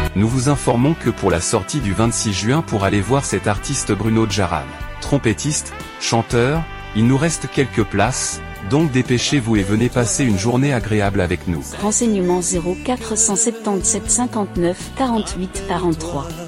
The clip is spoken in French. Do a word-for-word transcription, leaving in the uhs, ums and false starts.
Nous vous informons que pour la sortie du vingt-six juin pour aller voir cet artiste Bruno Djaran, trompettiste, chanteur, il nous reste quelques places, donc dépêchez-vous et venez passer une journée agréable avec nous. Renseignements zéro quatre cent soixante-dix-sept cinquante-neuf quarante-huit quarante-trois.